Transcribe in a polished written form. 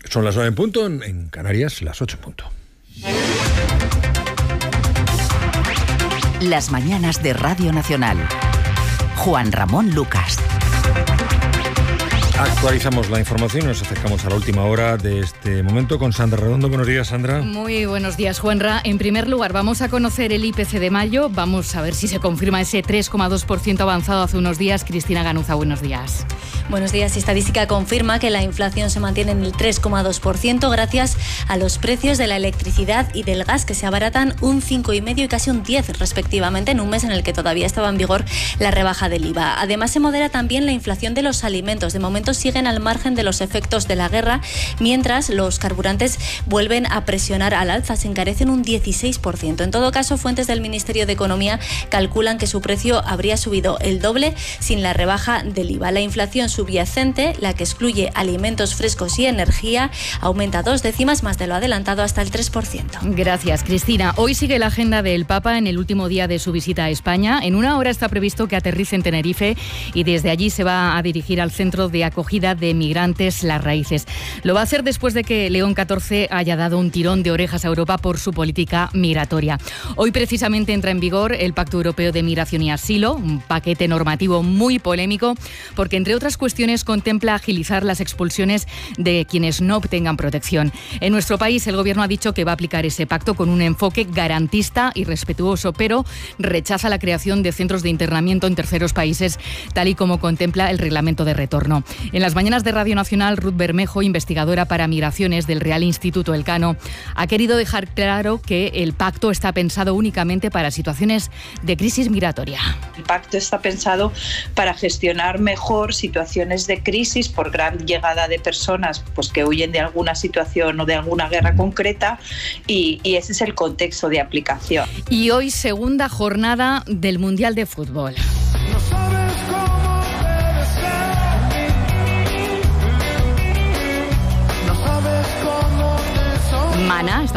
Son las 9 en punto, en Canarias las 8 en punto. Las mañanas de Radio Nacional. Juan Ramón Lucas. Actualizamos la información y nos acercamos a la última hora de este momento con Sandra Redondo. Buenos días, Sandra. Muy buenos días, Juanra. En primer lugar, vamos a conocer el IPC de mayo. Vamos a ver si se confirma ese 3,2% avanzado hace unos días. Cristina Ganuza, buenos días. Buenos días. Estadística confirma que la inflación se mantiene en el 3,2% gracias a los precios de la electricidad y del gas, que se abaratan un 5,5% y casi un 10% respectivamente en un mes en el que todavía estaba en vigor la rebaja del IVA. Además, se modera también la inflación de los alimentos. De momento siguen al margen de los efectos de la guerra, mientras los carburantes vuelven a presionar al alza, se encarecen un 16%. En todo caso, fuentes del Ministerio de Economía calculan que su precio habría subido el doble sin la rebaja del IVA. La inflación subyacente, la que excluye alimentos frescos y energía, aumenta 2 décimas más de lo adelantado, hasta el 3%. Gracias, Cristina. Hoy sigue la agenda del Papa en el último día de su visita a España. En una hora está previsto que aterrice en Tenerife y desde allí se va a dirigir al centro de acogida de migrantes Las Raíces. Lo va a hacer después de que León XIV haya dado un tirón de orejas a Europa por su política migratoria. Hoy precisamente entra en vigor el Pacto Europeo de Migración y Asilo, un paquete normativo muy polémico porque, entre otras cuestiones, contempla agilizar las expulsiones de quienes no obtengan protección. En nuestro país, el Gobierno ha dicho que va a aplicar ese pacto con un enfoque garantista y respetuoso, pero rechaza la creación de centros de internamiento en terceros países, tal y como contempla el reglamento de retorno. En las mañanas de Radio Nacional, Ruth Bermejo, investigadora para migraciones del Real Instituto Elcano, ha querido dejar claro que el pacto está pensado únicamente para situaciones de crisis migratoria. El pacto está pensado para gestionar mejor situaciones de crisis por gran llegada de personas que huyen de alguna situación o de alguna guerra concreta, y ese es el contexto de aplicación. Y hoy, segunda jornada del Mundial de Fútbol. Mana está